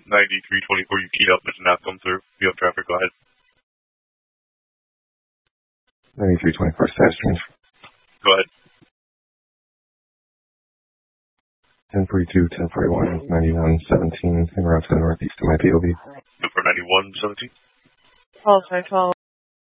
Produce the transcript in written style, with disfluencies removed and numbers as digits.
9324, you keyed up, but did not come through. You have traffic, go ahead. 9324, status change. Go ahead. 1042, 1041, 9117, en route to the northeast to my POV. For 9117? Call 512,